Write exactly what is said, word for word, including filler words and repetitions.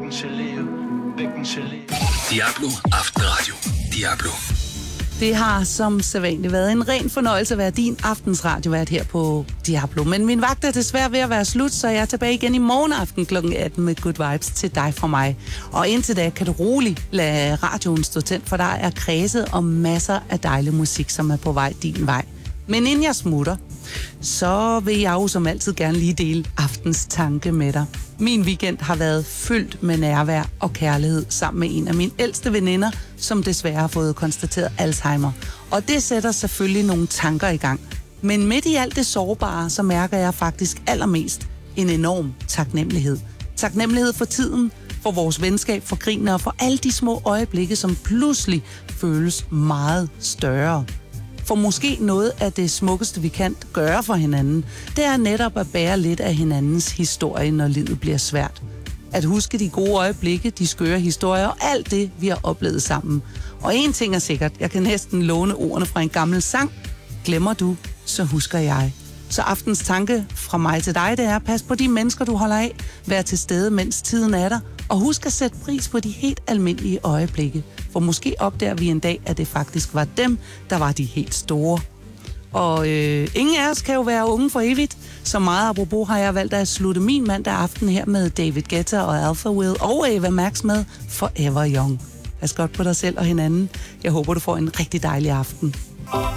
Diablo Aftenradio. Diablo. Det har som sædvanligt været en ren fornøjelse at være din aftensradiovært her på Diablo. Men min vagt er desværre ved at være slut, så jeg er tilbage igen i morgen aften klokken atten med Good Vibes til dig fra mig. Og indtil da kan du roligt lade radioen stå tændt, for der er kredset og masser af dejlig musik, som er på vej din vej. Men inden jeg smutter, så vil jeg jo som altid gerne lige dele aftens tanke med dig. Min weekend har været fyldt med nærvær og kærlighed sammen med en af mine ældste veninder, som desværre har fået konstateret Alzheimer. Og det sætter selvfølgelig nogle tanker i gang. Men midt i alt det sårbare, så mærker jeg faktisk allermest en enorm taknemmelighed. Taknemmelighed for tiden, for vores venskab, for grinene og for alle de små øjeblikke, som pludselig føles meget større. For måske noget af det smukkeste, vi kan gøre for hinanden, det er netop at bære lidt af hinandens historie, når livet bliver svært. At huske de gode øjeblikke, de skøre historier og alt det, vi har oplevet sammen. Og en ting er sikkert, jeg kan næsten låne ordene fra en gammel sang. Glemmer du, så husker jeg. Så aftens tanke fra mig til dig, det er, pas på de mennesker, du holder af. Vær til stede, mens tiden er der. Og husk at sætte pris på de helt almindelige øjeblikke. For måske opdager vi en dag, at det faktisk var dem, der var de helt store. Og øh, ingen af os kan jo være unge for evigt. Så meget apropos har jeg valgt at slutte min mandag aften her med David Guetta og Alpha Will og Ava Max med Forever Young. Pas godt på dig selv og hinanden. Jeg håber, du får en rigtig dejlig aften.